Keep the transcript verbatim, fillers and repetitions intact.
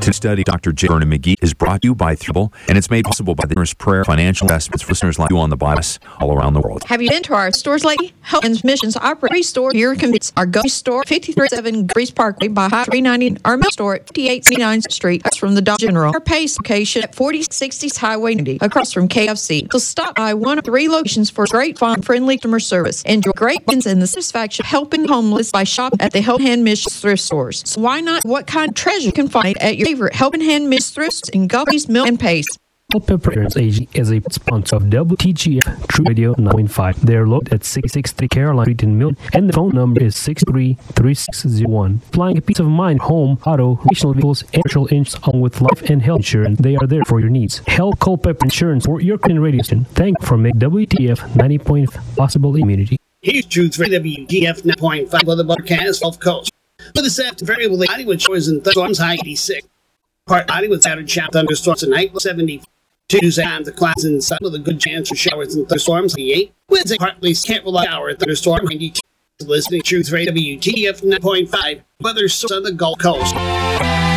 Today's study, Doctor J. Vernon McGee, is brought to you by Thrible, and it's made possible by the Nurse Prayer Financial Investments for listeners like you on the bias all around the world. Have you been to our stores lately? Health and Missions operate three stores here in convenience. Our Go store, fifty-three oh seven Grease Parkway by High three ninety, our mail store at fifty-eight seventy-ninth Street, across from the Dollar General. Our Pace location at forty sixty Highway ninety, across from K F C. So stop by one of three locations for great, fun, friendly customer service. Enjoy great wins and the satisfaction of helping homeless by shopping at the Helping Hand Missions thrift stores. So why not? What kind of treasure you can find at your favorite Helping Hand Missions thrifts in Gulf's Mill and Pace? Culpeper Insurance Agency is a sponsor of W T G F True Radio nine point five. They are located at six sixty Caroline Street in Milton, and the phone number is six three three six zero one. Flying a peace of mind, home, auto, recreational vehicles, and commercial insurance along with life and health insurance. They are there for your needs. Help Culpeper Insurance for your Christian radio station. Thank you for making W T F ninety point five possible immunity. Here's Truth for W T F nine point five for the broadcast Gulf Coast. For this afternoon, variable Hollywood showers and thunderstorms, high eighty-six. Part Hollywood Saturday chap thunderstorms tonight, seventy. Tuesday times the clouds and sun with a good chance for showers and thunderstorms, eighty-eight. Wednesday, partly can't rely shower thunderstorm, ninety-two. Listening Truth Radio W T F nine point five, weather source on the Gulf Coast.